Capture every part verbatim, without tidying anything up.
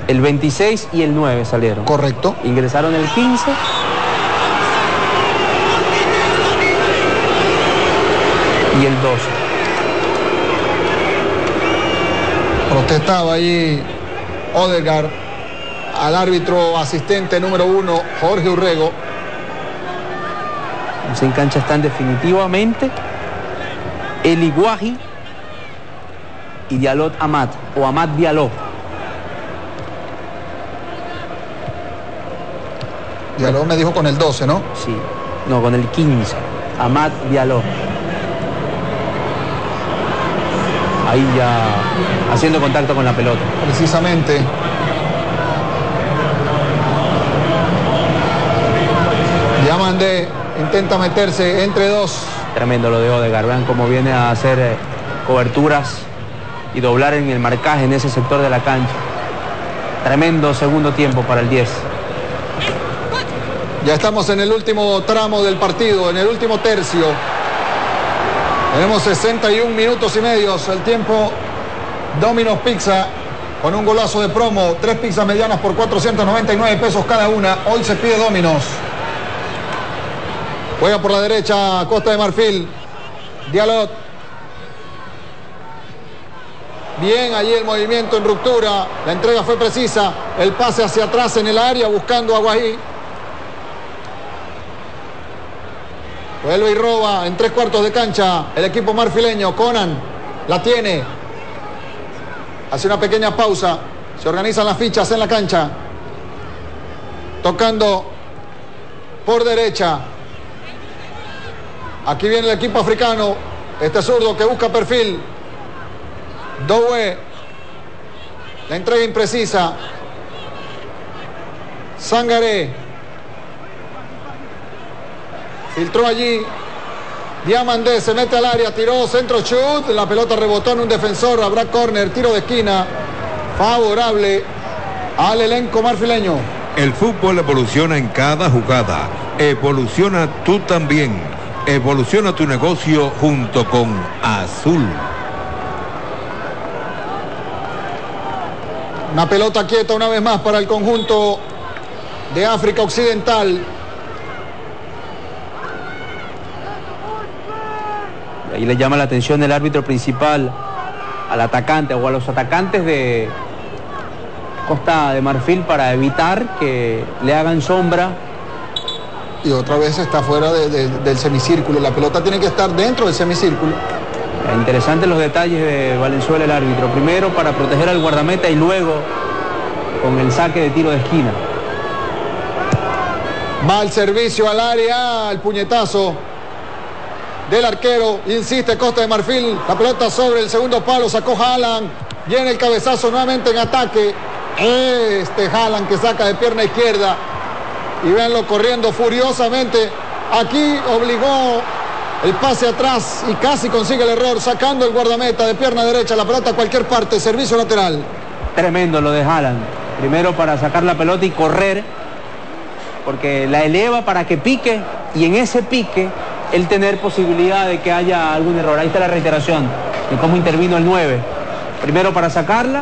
El veintiséis y el nueve salieron. Correcto. Ingresaron el quince. Y el doce. Protestaba allí Odegaard al árbitro asistente número uno, Jorge Urrego. En cancha están definitivamente El Iguaji y Diallo Amat, o Amat Diallo. Diallo me dijo con el doce, ¿no? Sí, no, con el quince. Amat Diallo. Ahí ya haciendo contacto con la pelota. Precisamente. Diamandé intenta meterse entre dos. Tremendo lo de Odegaard. Vean cómo viene a hacer eh, coberturas y doblar en el marcaje en ese sector de la cancha. Tremendo segundo tiempo para el diez. Ya estamos en el último tramo del partido, en el último tercio. Tenemos sesenta y un minutos y medios. El tiempo Domino's Pizza con un golazo de promo. Tres pizzas medianas por cuatrocientos noventa y nueve pesos cada una. Hoy se pide Domino's. Juega por la derecha Costa de Marfil. Diallo. Bien, allí el movimiento en ruptura. La entrega fue precisa. El pase hacia atrás en el área buscando a Guají. Vuelve y roba en tres cuartos de cancha el equipo marfileño. Conan la tiene. Hace una pequeña pausa. Se organizan las fichas en la cancha. Tocando por derecha. Aquí viene el equipo africano. Este zurdo que busca perfil. Doué. La entrega imprecisa. Sangaré. Filtró allí. Diamandé se mete al área. Tiró centro chut. La pelota rebotó en un defensor. Habrá córner. Tiro de esquina. Favorable al elenco marfileño. El fútbol evoluciona en cada jugada. Evoluciona tú también. Evoluciona tu negocio junto con Azul. Una pelota quieta una vez más para el conjunto de África Occidental. Ahí le llama la atención el árbitro principal al atacante o a los atacantes de Costa de Marfil para evitar que le hagan sombra. Y otra vez está fuera de, de, del semicírculo. La pelota tiene que estar dentro del semicírculo. Interesantes los detalles de Valenzuela, el árbitro. Primero para proteger al guardameta y luego con el saque de tiro de esquina. Va el servicio al área, el puñetazo del arquero. Insiste Costa de Marfil. La pelota sobre el segundo palo. Sacó Haaland. Viene el cabezazo nuevamente en ataque. Este Haaland que saca de pierna izquierda. Y véanlo corriendo furiosamente. Aquí obligó el pase atrás y casi consigue el error, sacando el guardameta de pierna derecha. La pelota a cualquier parte, servicio lateral. Tremendo lo de Haaland. Primero para sacar la pelota y correr, porque la eleva para que pique, y en ese pique el tener posibilidad de que haya algún error. Ahí está la reiteración de cómo intervino el nueve. Primero para sacarla.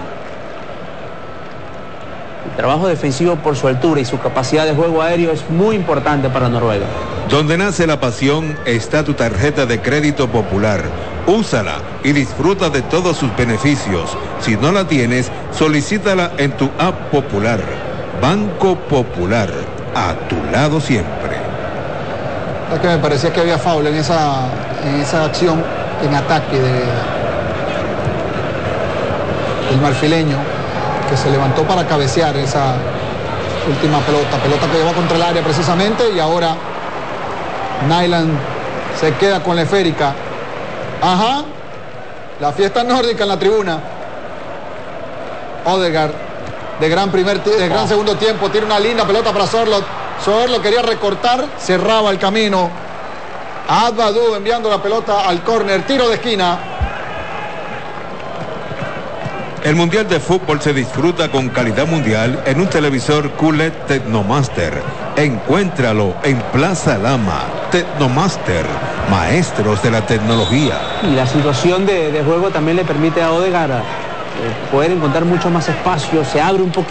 El trabajo defensivo por su altura y su capacidad de juego aéreo es muy importante para Noruega. Donde nace la pasión está tu tarjeta de crédito popular. Úsala y disfruta de todos sus beneficios. Si no la tienes, solicítala en tu app popular. Banco Popular, a tu lado siempre. Es que me parecía que había foul en esa, en esa acción en ataque de, del marfileño, que se levantó para cabecear esa última pelota, pelota que llevó contra el área precisamente, y ahora Nyland se queda con la esférica. Ajá, la fiesta nórdica en la tribuna. Odegaard, de gran primer, de gran segundo tiempo, tiene una linda pelota para Sorloth. Sorloth quería recortar, cerraba el camino. Adbadou enviando la pelota al córner, tiro de esquina. El Mundial de Fútbol se disfruta con calidad mundial en un televisor Q L E D Technomaster. Encuéntralo en Plaza Lama. Technomaster, maestros de la tecnología. Y la situación de, de juego también le permite a Odegaard eh, poder encontrar mucho más espacio, se abre un poquito.